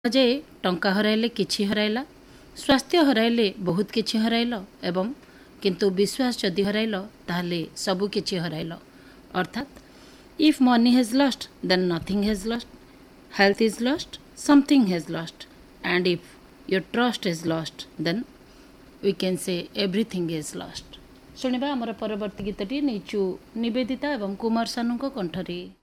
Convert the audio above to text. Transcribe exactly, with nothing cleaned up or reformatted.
जे टंका हराइले किछि हराइला, स्वास्थ्य हराइले बहुत किछि हराइल एवं किंतु विश्वास जदि हराइल ताहले सबु किछि हराइल। अर्थात if money has lost then nothing has lost, health is lost something has lost, and if your trust is lost then we can say everything is lost. शुणिबा आमर परवर्ती गीतटी नीचु निवेदिता एवं कुमार सानू कंठरी।